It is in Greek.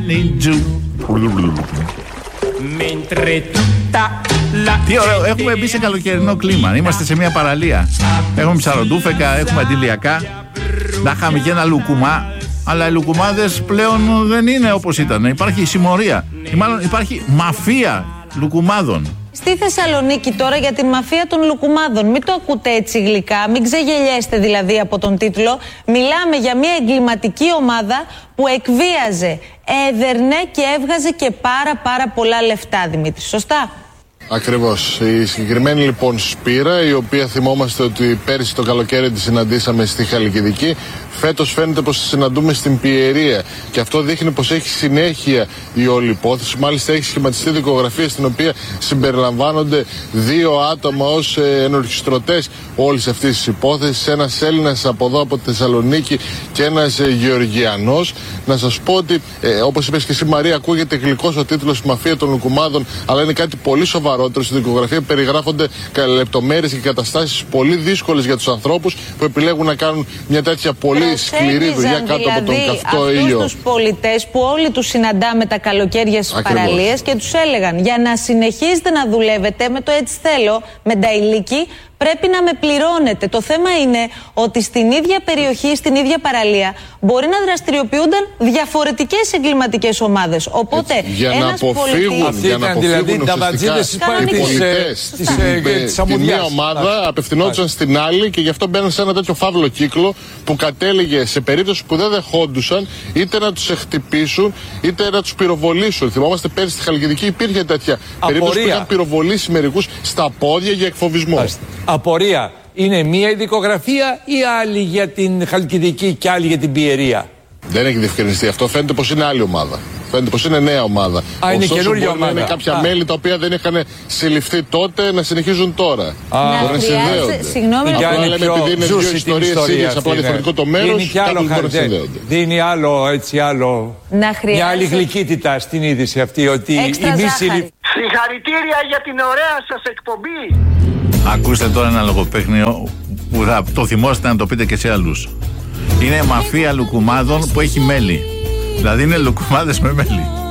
need you. Τι ωραίο, έχουμε μπει σε καλοκαιρινό κλίμα. Είμαστε σε μια παραλία. Έχουμε ψαροντούφεκα, έχουμε αντιλιακά. Να είχαμε και ένα λουκουμά. Αλλά οι λουκουμάδες πλέον δεν είναι όπως ήταν. Υπάρχει συμμορία. Ή μάλλον υπάρχει μαφία λουκουμάδων. Στη Θεσσαλονίκη τώρα για τη μαφία των λουκουμάδων. Μην το ακούτε έτσι γλυκά, μην ξεγελιέστε δηλαδή από τον τίτλο. Μιλάμε για μια εγκληματική ομάδα που εκβίαζε, έδερνε και έβγαζε και πάρα πολλά λεφτά, Δημήτρη. Σωστά? Ακριβώς. Η συγκεκριμένη λοιπόν Σπύρα, η οποία θυμόμαστε ότι πέρυσι το καλοκαίρι τη συναντήσαμε στη Χαλκιδική, φέτος φαίνεται πως τη συναντούμε στην Πιερία. Και αυτό δείχνει πως έχει συνέχεια η όλη υπόθεση. Μάλιστα έχει σχηματιστεί δικογραφία στην οποία συμπεριλαμβάνονται 2 άτομα ως ενορχιστρωτές όλης αυτής της υπόθεσης. Ένας Έλληνας από εδώ από τη Θεσσαλονίκη και ένας Γεωργιανός. Να σας πω ότι, όπως είπες και εσύ Μαρία, ακούγεται γλυκός ο τίτλος «Η μαφία των λουκουμάδων», αλλά είναι κάτι πολύ σοβαρό. Στη δικογραφία περιγράφονται λεπτομέρειες και καταστάσεις πολύ δύσκολες για τους ανθρώπους που επιλέγουν να κάνουν μια τέτοια πολύ σκληρή δουλειά κάτω από τον καυτό ήλιο. Αυτούς τους πολιτές που όλοι τους συναντάμε τα καλοκαίρια στις παραλίες και τους έλεγαν για να συνεχίζετε να δουλεύετε με το έτσι θέλω, με νταϊλίκι, πρέπει να με πληρώνετε. Το θέμα είναι ότι στην ίδια περιοχή, στην ίδια παραλία, μπορεί να δραστηριοποιούνταν διαφορετικές εγκληματικές ομάδες. Οπότε, για να αποφύγουν δηλαδή τα ουσιαστικά οι πολιτές τη μία ομάδα απευθυνόντουσαν στην άλλη και γι' αυτό μπαίνουν σε ένα τέτοιο φαύλο κύκλο που κατέληγε σε περίπτωση που δεν δεχόντουσαν είτε να τους χτυπήσουν είτε να τους πυροβολήσουν. Θυμόμαστε πέρυσι στη Χαλκιδική υπήρχε τέτοια περίπτωση που είχαν πυροβολήσει μερικούς στα πόδια για εκφοβισμό. Απορία. Είναι μία η δικογραφία ή άλλη για την Χαλκιδική και άλλη για την Πιερία? Δεν έχει διευκρινιστεί αυτό. Φαίνεται πως είναι άλλη ομάδα. Φαίνεται πως είναι νέα ομάδα. Είναι καινούργια ομάδα. Είναι κάποια μέλη τα οποία δεν είχαν συλληφθεί τότε να συνεχίζουν τώρα. Μπορεί να συνδέονται. Συγγνώμη, απλά λέμε επειδή είναι 2 ιστορίες ίδιες, απλά διαφορετικό το μέρος, κάποιοι μπορεί να συνδέονται. Δίνει άλλο, έτσι άλλο. Μια άλλη γλυκύτητα στην είδηση αυτή. Ότι η Συγχαρητήρια για την ωραία σας εκπομπή. Ακούστε τώρα ένα λογοπαίχνιο που θα το θυμόστε να το πείτε και σε άλλους. Είναι μαφία λουκουμάδων που έχει μέλι. Δηλαδή είναι λουκουμάδες με μέλι.